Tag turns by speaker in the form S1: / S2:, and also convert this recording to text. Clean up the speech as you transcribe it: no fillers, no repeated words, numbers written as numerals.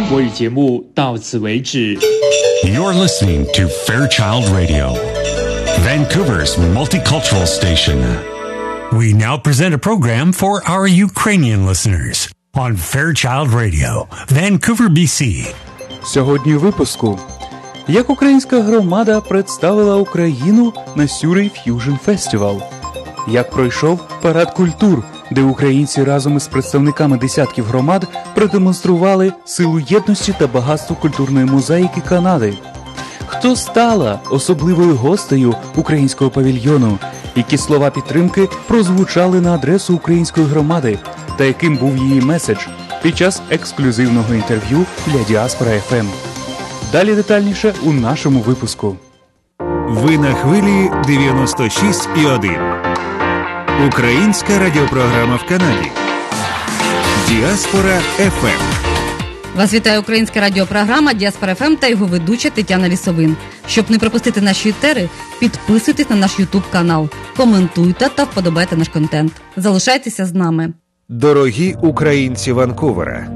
S1: 国语节目到此为止。
S2: You're listening to Fairchild Radio, Vancouver's multicultural station.
S3: We now present a program for our Ukrainian listeners on Fairchild Radio, Vancouver, BC.
S4: Сьогодні у випуску. Як українська громада представила Україну на Surrey Fusion Festival? Як пройшов парад культур, де українці разом із представниками десятків громад продемонстрували силу єдності та багатство культурної мозаїки Канади? Хто стала особливою гостею українського павільйону? Які слова підтримки прозвучали на адресу української громади? Та яким був її меседж під час ексклюзивного інтерв'ю для Діаспора FM? Далі детальніше у нашому випуску.
S5: Ви на хвилі 96,1. Українська радіопрограма в Канаді. Діаспора FM.
S6: Вас вітає українська радіопрограма Діаспора FM та його ведуча Тетяна Лісовин. Щоб не пропустити наші етери, підписуйтесь на наш YouTube канал, коментуйте та вподобайте наш контент. Залишайтеся з нами.
S5: Дорогі українці Ванкувера,